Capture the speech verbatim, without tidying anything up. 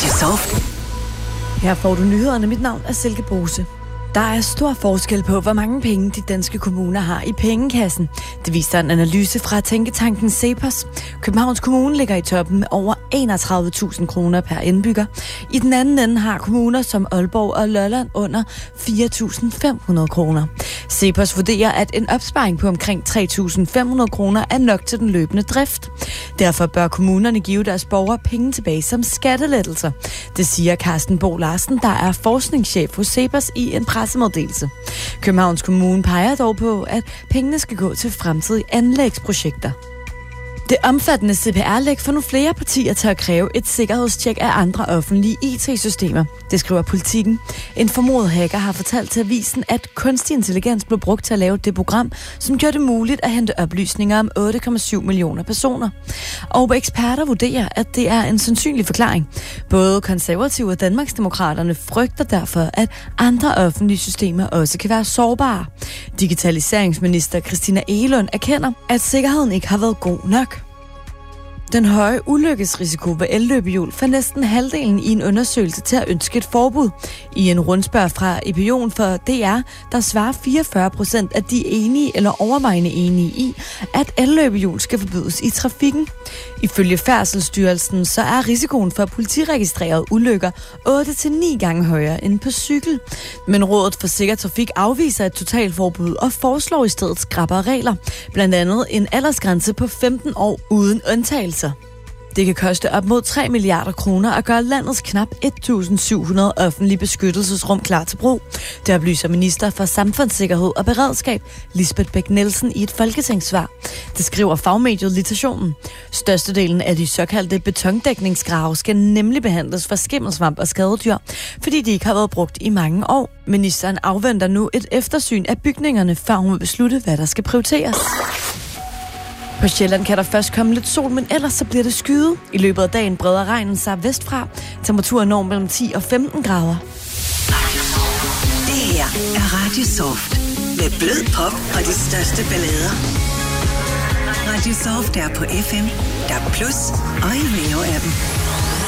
Radio Soft. Her får du nyhederne. Mit navn er Silke Bose. Der er stor forskel på, hvor mange penge de danske kommuner har i pengekassen. Det viser en analyse fra tænketanken CEPOS. Københavns Kommune ligger i toppen med over enogtredive tusind kroner per indbygger. I den anden ende har kommuner som Aalborg og Lolland under fire tusind fem hundrede kroner. CEPOS vurderer, at en opsparing på omkring tre tusind fem hundrede kroner er nok til den løbende drift. Derfor bør kommunerne give deres borgere penge tilbage som skattelettelser. Det siger Carsten Bo Larsen, der er forskningschef hos CEPOS i en pressemeddelelse. Københavns Kommune peger dog på, at pengene skal gå til fremtidige anlægsprojekter. Det omfattende C P R-læk får nu flere partier til at kræve et sikkerhedstjek af andre offentlige I T-systemer. Det skriver Politikken. En formodet hacker har fortalt til avisen, at kunstig intelligens blev brugt til at lave det program, som gjorde det muligt at hente oplysninger om otte komma syv millioner personer. Og eksperter vurderer, at det er en sandsynlig forklaring. Både konservative og Danmarksdemokraterne frygter derfor, at andre offentlige systemer også kan være sårbare. Digitaliseringsminister Christina Egelund erkender, at sikkerheden ikke har været god nok. Den høje ulykkesrisiko ved elløbehjul får næsten halvdelen i en undersøgelse til at ønske et forbud. I en rundspørg fra Epion for D R, der svarer fireogfyrre procent af de enige eller overvejende enige i, at elløbehjul skal forbydes i trafikken. Ifølge Færdselsstyrelsen så er risikoen for politiregistrerede ulykker otte til ni gange højere end på cykel. Men Rådet for Sikker Trafik afviser et totalforbud og foreslår i stedet skrappere regler. Blandt andet en aldersgrænse på femten år uden undtagelser. Det kan koste op mod tre milliarder kroner at gøre landets knap et tusind syv hundrede offentlige beskyttelsesrum klar til brug. Det oplyser minister for Samfundssikkerhed og Beredskab, Lisbeth Bech-Nielsen, i et folketingssvar. Det skriver fagmediet Litationen. Størstedelen af de såkaldte betondækningsgrave skal nemlig behandles for skimmelsvamp og skadedyr, fordi de ikke har været brugt i mange år. Ministeren afventer nu et eftersyn af bygningerne, før hun vil beslutte, hvad der skal prioriteres. På Sjælland kan der først komme lidt sol, men ellers så bliver det skyet. I løbet af dagen breder regnen sig vestfra. Temperaturen når mellem ti og femten grader. Det her er Radio Soft. Med blød pop og de største ballader. Radio Soft er på F M, D A B plus og i Rio appen.